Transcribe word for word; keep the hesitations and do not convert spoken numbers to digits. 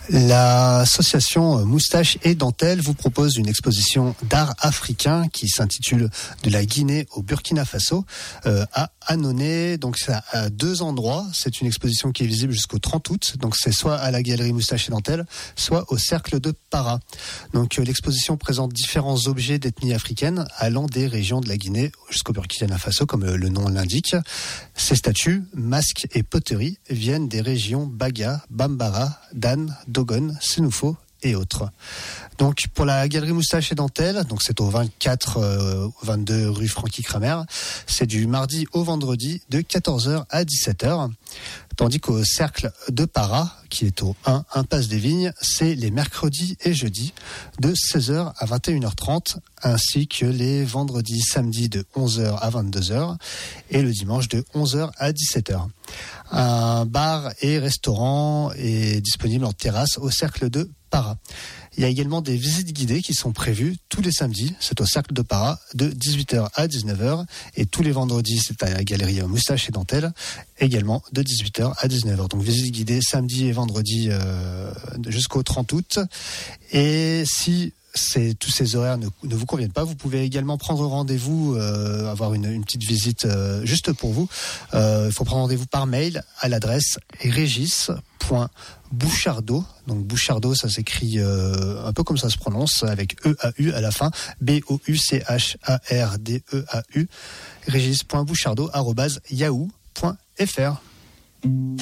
L'association Moustache et Dentelle vous propose une exposition d'art africain qui s'intitule De la Guinée au Burkina Faso euh, à Annonay. Donc c'est à deux endroits. C'est une exposition qui est visible jusqu'au trente août. Donc c'est soit à la galerie Moustache et Dentelle, soit au cercle de Para. Donc euh, l'exposition présente différents objets d'ethnie africaine allant des régions de la Guinée jusqu'au Burkina Faso, comme euh, le nom l'indique. Ces statues, masques et poteries viennent des régions Baga, Bambara, Dan, Dogon, Sénoufo et autres. Donc pour la galerie Moustache et Dentelle, donc c'est au vingt-quatre euh, vingt-deux rue Francky Kramer, c'est du mardi au vendredi de quatorze heures à dix-sept heures. Tandis qu'au cercle de Para, qui est au un impasse des Vignes, c'est les mercredis et jeudis de seize heures à vingt et une heures trente, ainsi que les vendredis, samedis de onze heures à vingt-deux heures et le dimanche de onze heures à dix-sept heures. Un bar et restaurant est disponible en terrasse au cercle de Para. Il y a également des visites guidées qui sont prévues tous les samedis, c'est au cercle de Para, de dix-huit heures à dix-neuf heures, et tous les vendredis, c'est à la galerie Moustache et Dentelle, également de dix-huit heures à dix-neuf heures. Donc visite guidée samedi et vendredi euh, jusqu'au trente août. Et si c'est, tous ces horaires ne, ne vous conviennent pas, vous pouvez également prendre rendez-vous, euh, avoir une, une petite visite euh, juste pour vous. Euh, il faut prendre rendez-vous par mail à l'adresse régis point bouchardot. Donc Bouchardot, ça s'écrit euh, un peu comme ça se prononce, avec E A U à la fin, B O U C H A R D E A U, régis point bouchardot arobase yahoo point f r.